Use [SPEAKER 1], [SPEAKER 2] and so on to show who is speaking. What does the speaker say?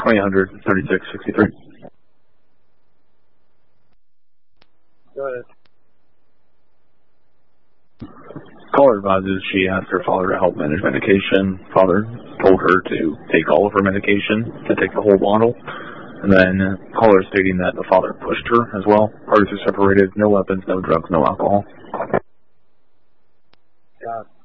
[SPEAKER 1] 2000 3663.
[SPEAKER 2] Go ahead.
[SPEAKER 1] Caller advises she asked her father to help manage medication. Father told her to take all of her medication, to take the whole bottle. And then caller stating that the father pushed her as well. Parties are separated, no weapons, no drugs, no alcohol.
[SPEAKER 2] God.